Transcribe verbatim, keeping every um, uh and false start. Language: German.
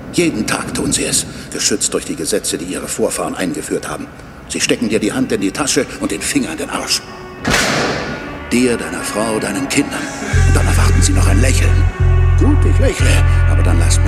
Jeden Tag tun sie es, geschützt durch die Gesetze, die ihre Vorfahren eingeführt haben. Sie stecken dir die Hand in die Tasche und den Finger in den Arsch. Dir, deiner Frau, deinen Kindern. Und dann erwarten sie noch ein Lächeln. Gut, ich lächle, aber dann lass mich